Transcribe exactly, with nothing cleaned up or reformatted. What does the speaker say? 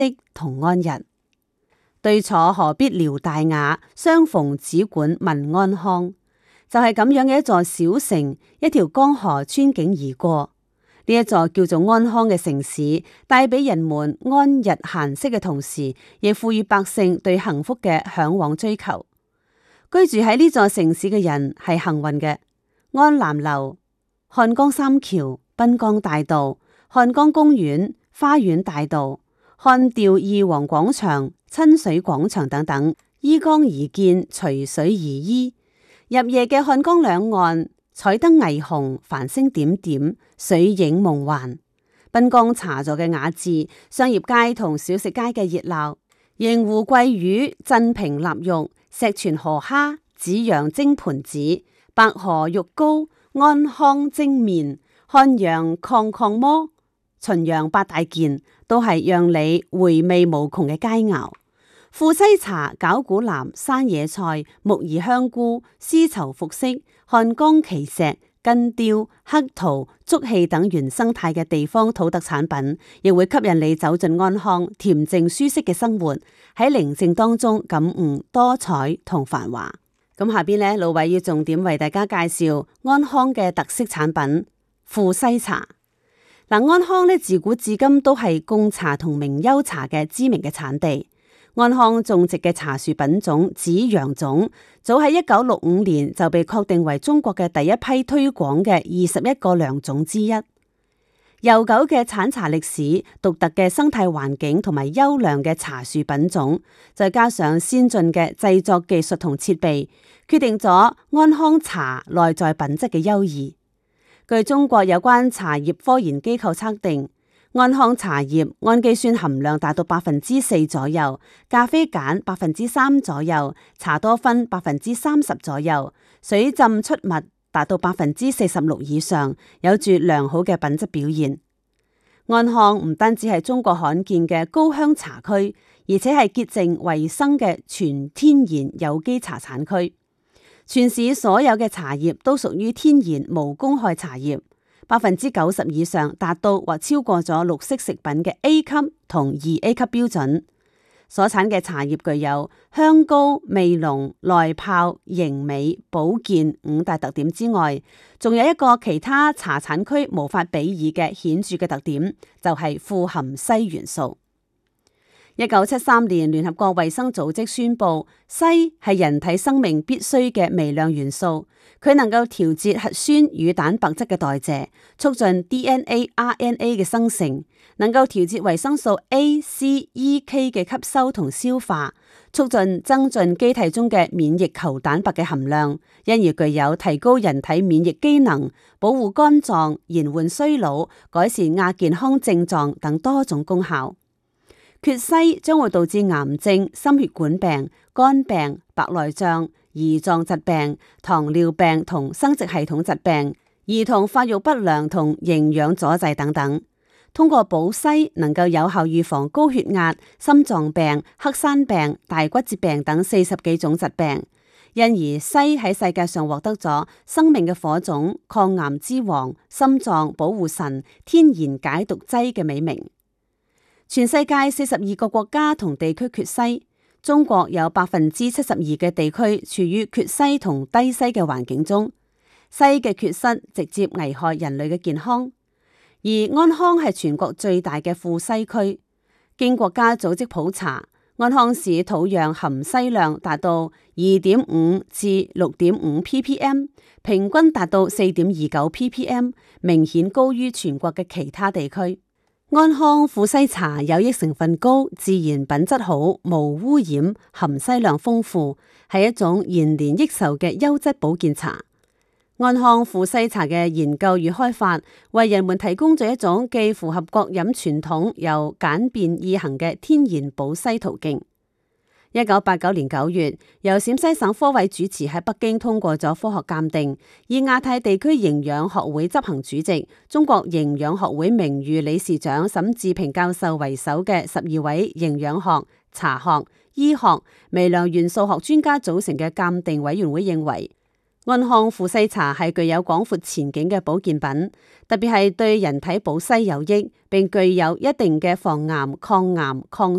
同安逸。對坐何必聊大雅，相逢只管問安康。就係咁樣嘅一座小城，一條江河穿境而過。呢一座叫做安康嘅城市，帶俾人們安逸閒適嘅同時，亦賦予百姓對幸福嘅向往追求。居住喺呢座城市嘅人係幸運嘅。安南樓、漢江三橋、濱江大道、漢江公園、花園大道、漢調二王廣場、親水廣場等等，依江而建，隨水而依。入夜嘅漢江兩岸，彩燈霓虹，繁星點點，水影夢幻。濱江茶座嘅雅致，商業街同小食街嘅熱鬧，螢湖桂魚、鎮平臘肉、石泉河蝦、紫陽蒸盤子、白河肉糕、安康蒸麵、漢陽抗抗饃、秦陽八大件，都係讓你回味無窮嘅佳肴。富西茶、絞股南、山野菜、木耳香菇、絲綢服飾、漢江奇石、根雕、黑陶、竹器等原生態嘅地方土特產品，亦會吸引你走進安康，恬靜舒適嘅生活，喺寧靜當中感悟多彩同繁華。咁下邊呢，老偉要重點為大家介紹安康嘅特色產品富西茶。嗱，安康呢自古至今都係貢茶同名優茶嘅知名嘅產地。安康種植嘅茶樹品種紫陽種，早喺一九六五年就被確定為中國嘅第一批推廣嘅二十一個良種之一。悠久嘅產茶歷史、獨特嘅生態環境同埋優良嘅茶樹品種，再加上先進嘅製作技術同設備，決定咗安康茶內在品質嘅優異。據中國有關茶葉科研機構測定，安康茶葉氨基酸含量達到百分之四左右，咖啡鹼百分之三左右，茶多酚百分之三十左右，水浸出蜜達到百分之四十六以上，有住良好嘅品質表現。安康唔單止係中國罕見嘅高香茶區，而且係潔淨衛生嘅全天然有機茶產區。全市所有嘅茶葉都屬於天然無公害茶葉。百分之九十以上達到或超過咗綠色食品嘅 A 級同二 A 級標準。所產嘅茶葉具有香高、味濃、耐泡、型美、保健五大特點之外，仲有一個其他茶產區無法比擬嘅顯著嘅特點，就係、是、富含硒元素。一九七三年，聯合國衛生組織宣布，硒係人體生命必須嘅微量元素，佢能夠調節核酸與蛋白質嘅代謝，促進 D N A、R N A 嘅生成，能夠調節維生素 A、C、E、K 嘅吸收同消化，促進增進機體中嘅免疫球蛋白嘅含量，因而具有提高人體免疫機能、保護肝臟、延緩衰老、改善亞健康症狀等多種功效。缺硒將會導致癌症、心血管病、肝病、白內障、胰臟疾病、糖尿病同生殖系統疾病、兒童發育不良同營養阻滯等等。通過補硒，能夠有效預防高血壓、心臟病、黑山病、大骨折病等四十幾種疾病。因而硒喺世界上獲得咗生命嘅火種、抗癌之王、心臟保護神、天然解毒劑嘅美名。全世界四十二個國家同地區缺硒，中國有百分之七十二嘅地區處於缺硒同低硒嘅環境中，硒嘅缺失直接危害人類嘅健康。而安康係全國最大嘅富硒區，經國家組織普查，安康市土壤含硒量達到二點五至六點五 ppm， 平均達到四點二九 ppm， 明顯高於全國嘅其他地區。安康富硒茶有益成分高，自然品質好，無污染，含硒量豐富，係一種延年益壽嘅優質保健茶。安康富硒茶嘅研究與開發，為人們提供咗一種既符合國飲傳統又簡便易行嘅天然保硒途徑。一九八九年九月，由陝西省科委主持喺北京通過咗科學鑑定，以亞太地區營養學會執行主席、中國營養學會名譽理事長沈志平教授為首嘅十二位營養學、茶學、醫學、微量元素學專家組成嘅鑑定委員會認為，安康富硒茶係具有廣闊前景嘅保健品，特別係對人體保硒有益，並具有一定嘅防癌、抗癌、抗